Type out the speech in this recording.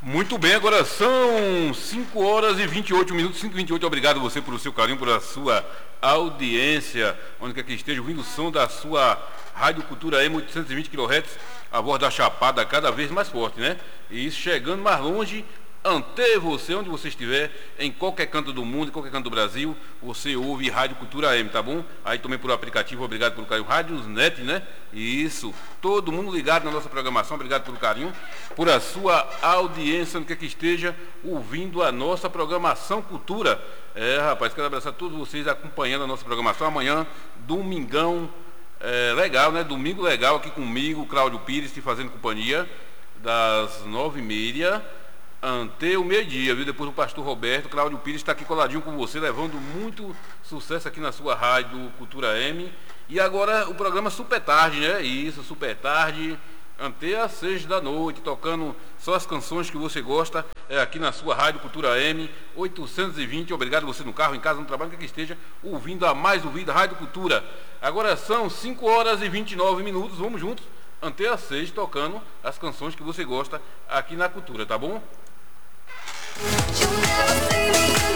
Muito bem, agora são 5 horas e 28 minutos, 5h28. Obrigado você pelo seu carinho, pela sua audiência, onde quer que esteja, ouvindo o som da sua Rádio Cultura M 820 kHz, a voz da Chapada cada vez mais forte, né? E isso chegando mais longe, ante você, onde você estiver, em qualquer canto do mundo, em qualquer canto do Brasil, você ouve Rádio Cultura M, tá bom? Aí também por aplicativo, obrigado pelo carinho. Rádios Net, né? Isso, todo mundo ligado na nossa programação, obrigado pelo carinho, por a sua audiência, onde quer que esteja, ouvindo a nossa programação Cultura. Rapaz, quero abraçar todos vocês acompanhando a nossa programação. Amanhã, domingão legal, né? Domingo legal aqui comigo, Cláudio Pires, te fazendo companhia, das 9h30 ante o meio-dia, viu? Depois o pastor Roberto, Cláudio Pires está aqui coladinho com você, levando muito sucesso aqui na sua rádio Cultura M. E agora o programa Super Tarde, né? Isso, Super Tarde, ante às 6 da noite, tocando só as canções que você gosta, aqui na sua rádio Cultura M 820. Obrigado você no carro, em casa, no trabalho, que esteja ouvindo a mais ouvida Rádio Cultura. Agora são 5 horas e 29 minutos, vamos juntos, ante às 6, tocando as canções que você gosta aqui na Cultura, tá bom? You never see me